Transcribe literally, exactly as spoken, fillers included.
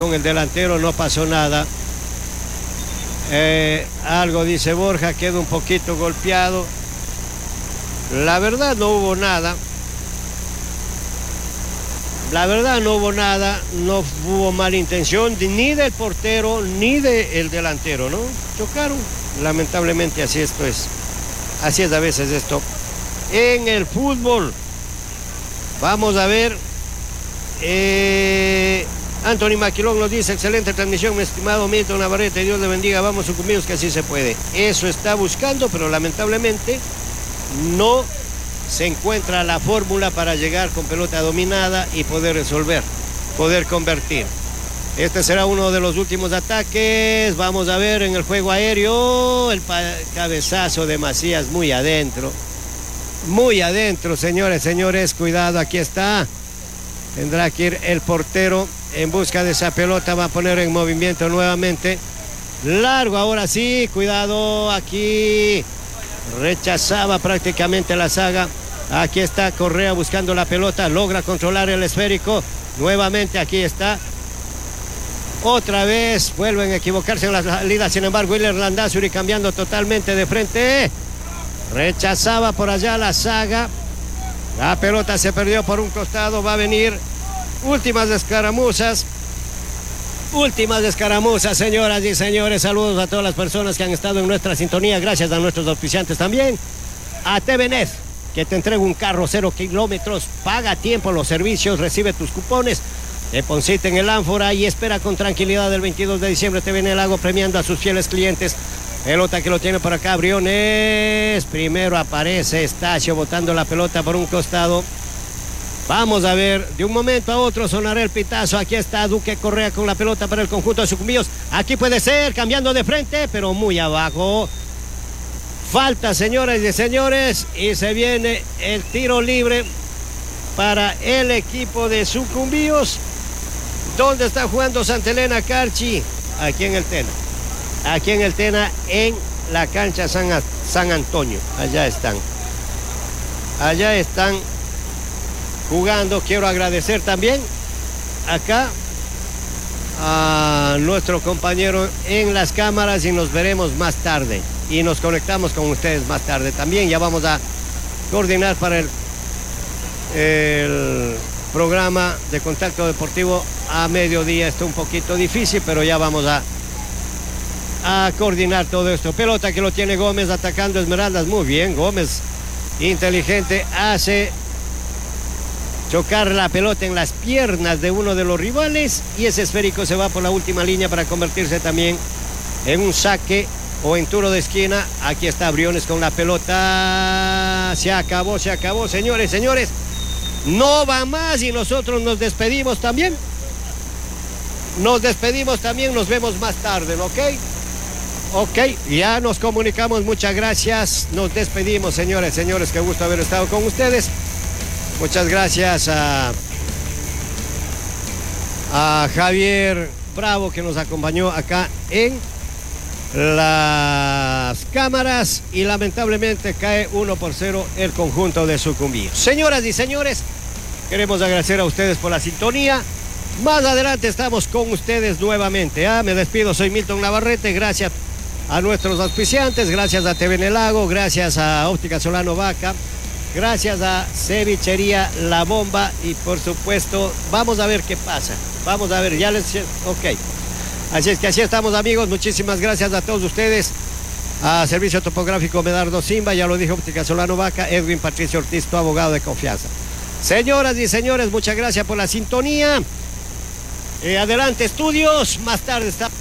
con el delantero, no pasó nada. Eh, algo dice Borja, queda un poquito golpeado. La verdad no hubo nada. La verdad no hubo nada, no hubo mala intención ni del portero ni del delantero, ¿no? Chocaron, lamentablemente así esto es. Así es a veces esto. En el fútbol, vamos a ver. Eh, Anthony Maquilón nos dice, excelente transmisión, mi estimado Milton Navarrete, Dios le bendiga, vamos sucumbíos que así se puede. Eso está buscando, pero lamentablemente no se encuentra la fórmula para llegar con pelota dominada y poder resolver, poder convertir. Este será uno de los últimos ataques. Vamos a ver en el juego aéreo el cabezazo de Macías muy adentro. Muy adentro, señores, señores, cuidado, aquí está. Tendrá que ir el portero en busca de esa pelota, va a poner en movimiento nuevamente. Largo, ahora sí, cuidado, aquí rechazaba prácticamente la saga. Aquí está Correa buscando la pelota, logra controlar el esférico. Nuevamente aquí está. Otra vez vuelven a equivocarse en la salida, sin embargo, Willer Landázuri cambiando totalmente de frente. Rechazaba por allá la saga. La pelota se perdió por un costado, va a venir últimas escaramuzas. Últimas escaramuzas, señoras y señores. Saludos a todas las personas que han estado en nuestra sintonía. Gracias a nuestros auspiciantes también. A T V N E T, que te entrega un carro cero kilómetros, paga a tiempo los servicios, recibe tus cupones, deposita en el ánfora y espera con tranquilidad el veintidós de diciembre. Te viene el lago premiando a sus fieles clientes. Pelota que lo tiene por acá, Briones. Primero aparece Estacio botando la pelota por un costado. Vamos a ver, de un momento a otro sonará el pitazo. Aquí está Duque Correa con la pelota para el conjunto de Sucumbíos. Aquí puede ser, cambiando de frente, pero muy abajo. Falta, señoras y señores, y se viene el tiro libre para el equipo de Sucumbíos. ¿Dónde está jugando Santa Elena Carchi? Aquí en el Tena. Aquí en el Tena, en la cancha San, San Antonio. Allá están. Allá están jugando. Quiero agradecer también acá a nuestro compañero en las cámaras y nos veremos más tarde. Y nos conectamos con ustedes más tarde también. Ya vamos a coordinar para el, el programa de Contacto Deportivo a mediodía. Está un poquito difícil, pero ya vamos a, a coordinar todo esto. Pelota que lo tiene Gómez atacando Esmeraldas. Muy bien, Gómez, inteligente, hace chocar la pelota en las piernas de uno de los rivales y ese esférico se va por la última línea para convertirse también en un saque o en tiro de esquina. Aquí está Briones con la pelota. Se acabó, se acabó, señores, señores. No va más y nosotros nos despedimos también. Nos despedimos también, nos vemos más tarde, ¿ok? Ok, ya nos comunicamos, muchas gracias. Nos despedimos, señores, señores, qué gusto haber estado con ustedes. Muchas gracias a, a Javier Bravo que nos acompañó acá en las cámaras y lamentablemente cae uno por cero el conjunto de Sucumbíos. Señoras y señores, queremos agradecer a ustedes por la sintonía. Más adelante estamos con ustedes nuevamente. ¿ah? Me despido, soy Milton Navarrete, gracias a nuestros auspiciantes, gracias a T V en el Lago, gracias a Óptica Solano Vaca, gracias a Cevichería La Bomba y por supuesto, vamos a ver qué pasa. Vamos a ver, ya les... Ok. Así es que así estamos, amigos. Muchísimas gracias a todos ustedes. A Servicio Topográfico Medardo Simba, ya lo dijo Óptica Solano Vaca, Edwin Patricio Ortiz, tu abogado de confianza. Señoras y señores, muchas gracias por la sintonía. Eh, adelante, estudios. Más tarde está...